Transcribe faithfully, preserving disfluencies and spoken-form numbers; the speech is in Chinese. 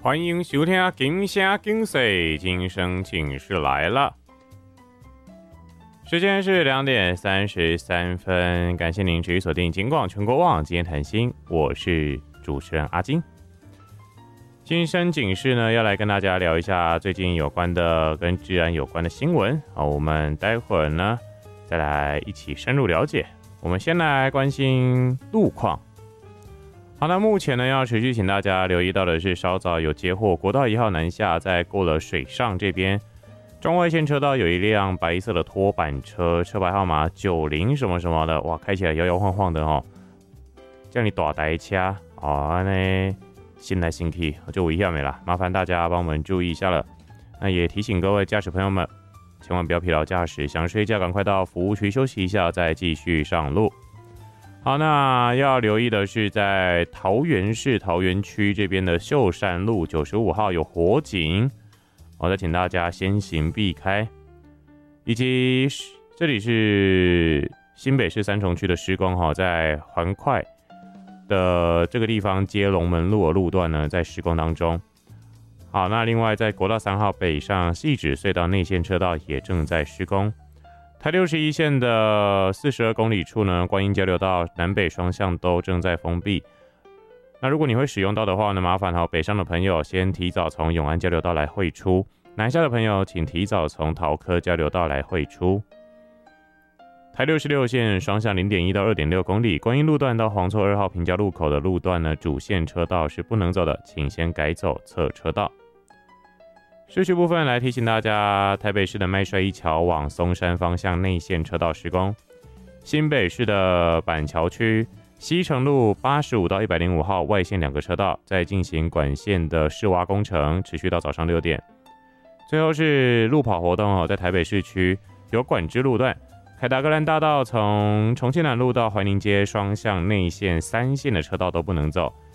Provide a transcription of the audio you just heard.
欢迎收听《金声金水》，今生警示来了。时间是两点三十三分，感谢您持续锁定金广全国网今天谈心，我是主持人阿金。今生警示呢，要来跟大家聊一下最近有关的跟治安有关的新闻。好，我们待会儿呢再来一起深入了解。我们先来关心路况。好，那目前呢，要持续请大家留意到的是，稍早有接获国道一号南下，在过了水上这边中外线车道有一辆白色的拖板车，车牌号码九零什么什么的，哇，开起来摇摇晃晃的哦，叫你大台车哦，呢新来新去就危险没啦，麻烦大家帮我们注意一下了。那也提醒各位驾驶朋友们，千万不要疲劳驾驶，想睡觉赶快到服务区休息一下，再继续上路。好，那要留意的是，在桃园市桃园区这边的秀山路九十五号有火警，我再请大家先行避开。以及这里是新北市三重区的施工，在环快的这个地方接龙门路的路段呢，在施工当中。好，那另外在国道三号北上汐止隧道内线车道也正在施工。台六十一线的四十二公里处呢，观音交流道南北双向都正在封闭。那如果你会使用到的话呢，麻烦好北上的朋友先提早从永安交流道来汇出，南下的朋友请提早从桃科交流道来汇出。台六十六线双向 零点一 到 二点六 公里，观音路段到黄厝二号平交路口的路段呢，主线车道是不能走的，请先改走侧车道。市区部分来提醒大家，台北市的麦帅一桥往松山方向内线车道施工，新北市的板桥区西城路八十五到一百零五号外线两个车道在进行管线的施挖工程，持续到早上六点。最后是路跑活动，在台北市区有管制路段，凯达格兰大道从重庆南路到怀宁街双向内线三线的车道都不能走，